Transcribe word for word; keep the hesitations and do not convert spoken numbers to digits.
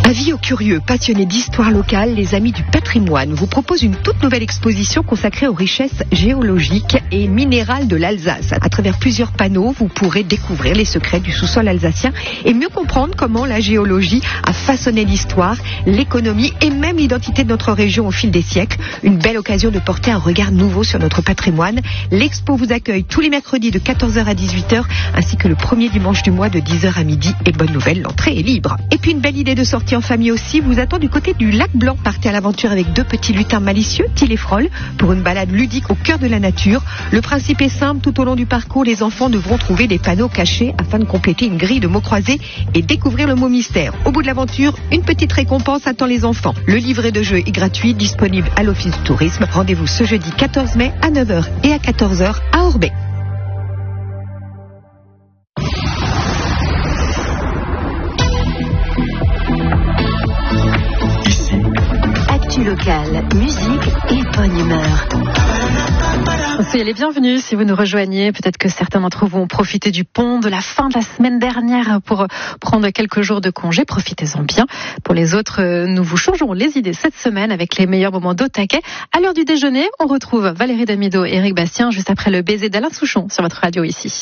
Avis aux curieux, passionnés d'histoire locale, les Amis du patrimoine vous proposent une toute nouvelle exposition consacrée aux richesses géologiques et minérales de l'Alsace. À travers plusieurs panneaux, vous pourrez découvrir les secrets du sous-sol alsacien et mieux comprendre comment la géologie a façonné l'histoire, l'économie et même l'identité de notre région au fil des siècles. Une belle occasion de porter un regard nouveau sur notre patrimoine. L'expo vous accueille tous les mercredis de quatorze heures à dix-huit heures ainsi que le premier dimanche du mois de dix heures à midi. Et bonne nouvelle, l'entrée est libre. Et puis une belle idée de sortie en famille aussi vous attend du côté du lac Blanc. Partez à l'aventure avec deux petits lutins malicieux, Till et Froll, pour une balade ludique au cœur de la nature. Le principe est simple, tout au long du parcours, les enfants devront trouver des panneaux cachés afin de compléter une grille de mots croisés et découvrir le mot mystère. Au bout de l'aventure, une petite récompense attend les enfants. Le livret de jeu est gratuit, disponible à l'Office du tourisme. Rendez-vous ce jeudi quatorze mai à neuf heures et à quatorze heures à Orbey. Local, musique et bonne humeur. Soyez les bienvenus si vous nous rejoignez. Peut-être que certains d'entre vous ont profité du pont de la fin de la semaine dernière pour prendre quelques jours de congé. Profitez-en bien. Pour les autres, nous vous changerons les idées cette semaine avec les meilleurs moments d'au taquet. À l'heure du déjeuner, on retrouve Valérie Damido et Eric Bastien juste après le baiser d'Alain Souchon sur votre radio ici.